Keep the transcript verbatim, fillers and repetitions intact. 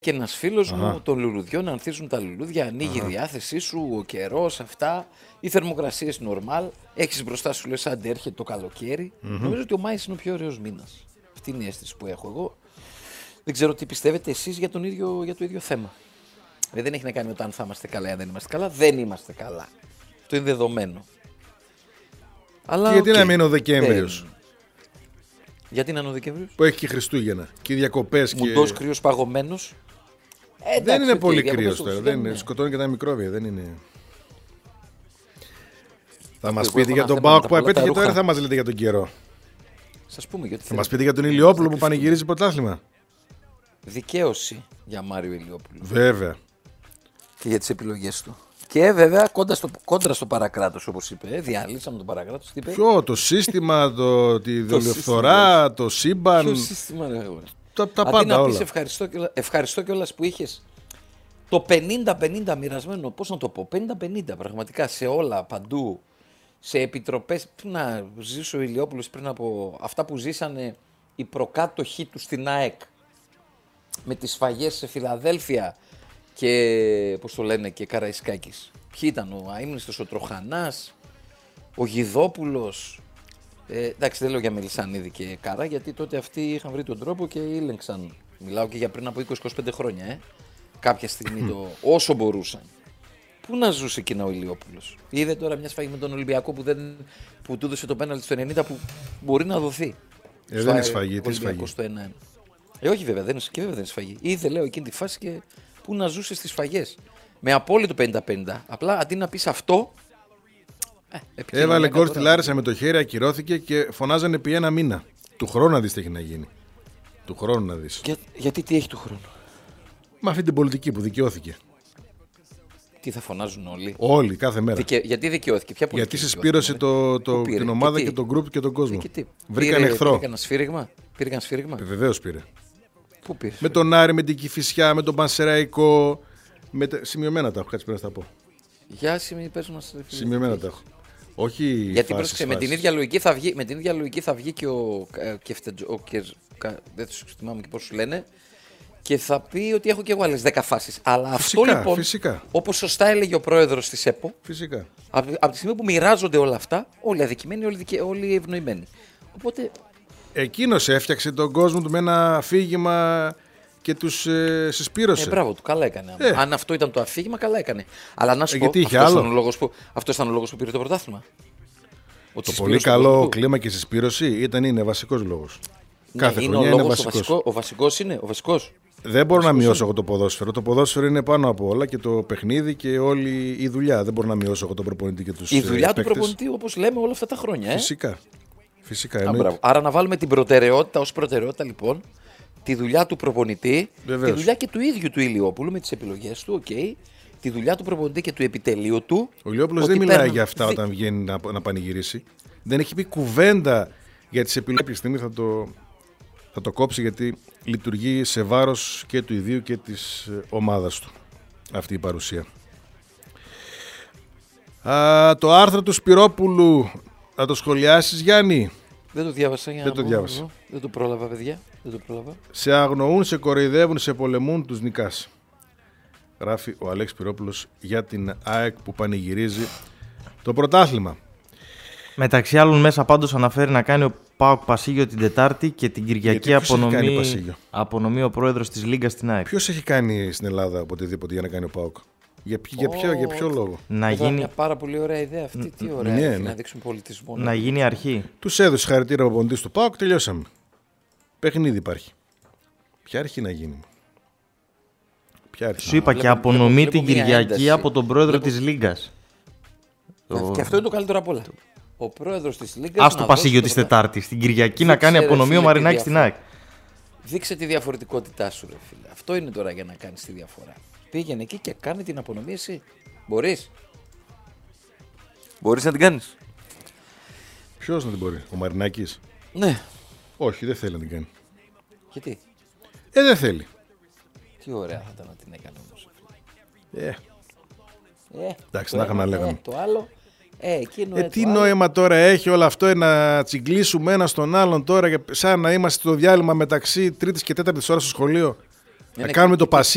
Και ένας φίλος μου των λουλουδιών, ανθίζουν τα λουλούδια, ανοίγει η διάθεσή σου, ο καιρός, αυτά, οι θερμοκρασίες νορμάλ, έχεις μπροστά σου λες άντε έρχεται το καλοκαίρι. Mm-hmm. Νομίζω ότι ο Μάης είναι ο πιο ωραίος μήνας. Αυτή είναι η αίσθηση που έχω εγώ. Δεν ξέρω τι πιστεύετε εσείς για, τον ίδιο, για το ίδιο θέμα. Ε, δεν έχει να κάνει με το αν θα είμαστε καλά ή αν δεν είμαστε καλά. Δεν είμαστε καλά. Αυτό είναι δεδομένο. Αλλά, και γιατί okay, να μην είναι ο Δεκέμβριος. δεν... Γιατί να είναι ο Δεκέμβριος. Που έχει και Χριστούγεννα και διακοπές. Μουντός και... κρύος παγωμένος. Ε, εντάξει, δεν είναι πολύ κρύος τώρα. Δεν είναι. Σκοτώνει και τα μικρόβια. Δεν είναι. Θα μας πείτε για τον ΠΑΟΚ που απέτυχε τώρα, θα μας λέτε για τον καιρό. Σας πούμε γιατί θα μας πείτε για τον Ηλιόπουλο που πανηγυρίζει πρωτάθλημα. Δικαίωση για Μάριο Ηλιόπουλο. Βέβαια. Και για τις επιλογές του. Και βέβαια κόντρα στο, κόντρα στο παρακράτος, όπως είπε. Διαλύσαμε το παρακράτος. Ποιο, το σύστημα, το, τη δολιοφθορά, το σύμπαν. Ποιο σύστημα, ρε. Τα, τα Αντί πάντα να όλα. πεις ευχαριστώ, ευχαριστώ κιόλας που είχες το πενήντα πενήντα μοιρασμένο, πώς να το πω, πενήντα πενήντα πραγματικά σε όλα, παντού, σε επιτροπές. Πριν να ζήσει ο Ηλιόπουλος πριν από αυτά που ζήσανε οι προκάτοχοί του στην ΑΕΚ με τις σφαγές σε Φιλαδέλφια και πώς το λένε και Καραϊσκάκης. Ποιοι ήταν, ο Αείμνηστος, ο Τροχανάς, ο Γιδόπουλος. Ε, εντάξει, δεν λέω για Μελισσανίδη και Καρά, γιατί τότε αυτοί είχαν βρει τον τρόπο και ήλεγξαν. Μιλάω και για πριν από είκοσι με είκοσι πέντε χρόνια, ε. Κάποια στιγμή το όσο μπορούσαν. Πού να ζούσε εκείνα ο Ηλιόπουλος. Είδε τώρα μια σφαγή με τον Ολυμπιακό που, δεν, που του έδωσε το πέναλτι στο ενενήντα που μπορεί να δοθεί. Ε, δεν είναι σφαγή, τι σφαγή. Στο ένα ένα. Ε, όχι βέβαια, δεν είναι, και βέβαια δεν είναι σφαγή. Είδε, λέω, εκείνη τη φάση και πού να ζούσε στις σφαγές. Με απόλυτο πενήντα πενήντα. Απλά αντί να πεις αυτό. Ε, Έβαλε γκολ στη Λάρισα με το χέρι, ακυρώθηκε και φωνάζανε επί ένα μήνα. Του χρόνου να δεις τι έχει να γίνει. Του χρόνου να δεις. Για, γιατί τι έχει του χρόνου. Με αυτή την πολιτική που δικαιώθηκε. Τι θα φωνάζουν όλοι. Όλοι, κάθε μέρα. Δικαι... Γιατί δικαιώθηκε, ποια πολιτική. Γιατί συσπήρωσε το, το, την ομάδα και, και τον γκρουπ και τον κόσμο. Βρήκαν εχθρό. Πήρε ένα σφύριγμα. Πήρε ένα σφύριγμα. Βεβαίως πήρε. Πού πήρε. Με τον Άρη, με την Κηφισιά, με τον Πανσεραϊκό. Με... Σημειωμένα τα έχω, κάτσε πρέπει να τα πω. Για σημει... πες μας. Σημειωμένα τα έχω. Όχι. Γιατί πρόσεξε, με την ίδια λογική θα βγει, με την ίδια λογική θα βγει και ο, ο, ο δεν του θυμάμαι και πώς σου λένε, και θα πει ότι έχω και εγώ άλλες δέκα φάσεις. Αλλά φυσικά, αυτό λοιπόν, φυσικά. όπως σωστά έλεγε ο πρόεδρος της ΕΠΟ, φυσικά. Από, από τη στιγμή που μοιράζονται όλα αυτά, όλοι αδικημένοι, όλοι, δικαι, όλοι ευνοημένοι. Οπότε... Εκείνος έφτιαξε τον κόσμο του με ένα αφήγημα και τους ε, συσπήρωσε. Ε, μπράβο του, καλά έκανε. Ε. Αν αυτό ήταν το αφήγημα, καλά έκανε. Αλλά να σου ε, πω, αυτός ήταν, ο λόγος που, αυτός ήταν ο λόγος που πήρε το πρωτάθλημα. Το πολύ καλό κλίμα και συσπήρωση ήταν, είναι βασικός λόγος. Ναι, κάθε είναι χρονιά ο είναι λόγος, βασικός. Ο, βασικό, ο βασικός είναι, ο βασικός. Δεν μπορώ βασικός να μειώσω είναι. εγώ το ποδόσφαιρο. Το ποδόσφαιρο είναι πάνω από όλα και το παιχνίδι και όλη η δουλειά. Δεν μπορώ να μειώσω εγώ τον προπονητή και τους Η δουλειά ε, του προπονητή, όπως λέμε όλα αυτά τα χρόνια. Ε? Φυσικά. Φυσικά Α, άρα να βάλουμε την προτεραιότητα ως προτεραιότητα λοιπόν τη δουλειά του προπονητή, Βεβαίως. Τη δουλειά και του ίδιου του Ηλιόπουλου με τις επιλογές του, okay, τη δουλειά του προπονητή και του επιτελείου του. Ο Ηλιόπουλος δεν μιλάει παίρνουν... για αυτά όταν βγαίνει να, να πανηγυρίσει. Δεν έχει πει κουβέντα για τις επιλογές. Κάποια στιγμή θα το, θα το κόψει γιατί λειτουργεί σε βάρος και του ιδίου και της ομάδας του αυτή η παρουσία. Α, το άρθρο του Σπυρόπουλου θα το σχολιάσεις, Γιάννη? Δεν το διάβασα. Για δεν το διάβασα. Δεν το πρόλαβα, παιδιά. Δεν το πρόλαβα. Σε αγνοούν, σε κοροϊδεύουν, σε πολεμούν, τους νικάς. Γράφει ο Αλέξης Σπυρόπουλος για την ΑΕΚ που πανηγυρίζει το πρωτάθλημα. Μεταξύ άλλων μέσα πάντως αναφέρει να κάνει ο ΠΑΟΚ Πασίγιο την Τετάρτη και την Κυριακή απονομή, απονομή ο πρόεδρος της Λίγκας στην ΑΕΚ. Ποιος έχει κάνει στην Ελλάδα οποτεδήποτε για να κάνει ο ΠΑΟΚ? Για, ποιο, oh, για, ποιο, για ποιο λόγο? Να γίνει... μια πάρα πολύ ωραία ιδέα αυτή. Τι ωραία, ναι, ναι. Ναι. Να δείξουν πολιτισμό. Να γίνει αρχή. Τους έδωσε χαρακτήρα ο προπονητής του ΠΑΟΚ, τελειώσαμε. Παιχνίδι υπάρχει. Ποια αρχή να γίνει? Ποια αρχή? Σου είπα βλέπω, και απονομή βλέπω, την βλέπω Κυριακή από τον πρόεδρο βλέπω... της Λίγκας. Το... Και αυτό είναι το καλύτερο απ' όλα. Ο πρόεδρος της Λίγκας. Ας το Πασίγιο της Τετάρτης. Την Κυριακή να κάνει απονομή ο Μαρινάκης στην ΑΕΚ. Δείξε τη διαφορετικότητά σου, ρε φίλε. Αυτό είναι τώρα για να κάνεις τη διαφορά. Πήγαινε εκεί και κάνε την απονομή εσύ. Μπορείς. Μπορείς να την κάνεις. Ποιος να την μπορεί? Ο Μαρινάκης? Ναι. Όχι, δεν θέλει να την κάνει. Γιατί? Ε, δεν θέλει. Τι ωραία θα ήταν να την έκανε όμως. Ε. Ε, εντάξει, να είχαμε να λέγαμε. Ε, το άλλο. Ε, εκείνο, ε, ε, τι το νόημα άλλο. τώρα έχει όλο αυτό να τσιγκλίσουμε ένα στον άλλον τώρα, σαν να είμαστε στο διάλειμμα μεταξύ τρίτης και τέταρτης ώρας στο σχολείο. Να κάνουμε το πασί.